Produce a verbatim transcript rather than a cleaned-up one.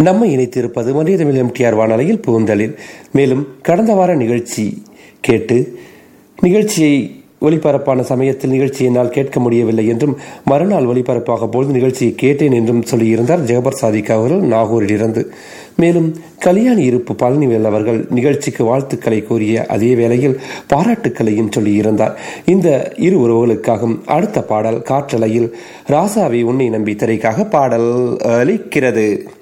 நம்மை இணைத்திருப்பது மனித தமிழ் எம்டிஆர் வானொலியில் பூந்தலில். மேலும் கடந்த வார நிகழ்ச்சி கேட்டு நிகழ்ச்சியை ஒளிபரப்பான சமயத்தில் நிகழ்ச்சியை என்னால் கேட்க முடியவில்லை என்றும் மறுநாள் ஒளிபரப்பாக பொழுது நிகழ்ச்சியை கேட்டேன் என்றும் சொல்லியிருந்தார் ஜெகபர் சாதிக் அவர்கள் நாகூரில் இருந்து. மேலும் கல்யாணி இருப்பு பழனிவேல் அவர்கள் நிகழ்ச்சிக்கு வாழ்த்துக்களை கூறிய அதே வேளையில் பாராட்டுக்களையும் சொல்லியிருந்தார். இந்த இரு உறவுகளுக்காகவும் அடுத்த பாடல் காற்றலையில் ராசாவை உன்னை நம்பி திரைக்காக பாடல் அளிக்கிறது.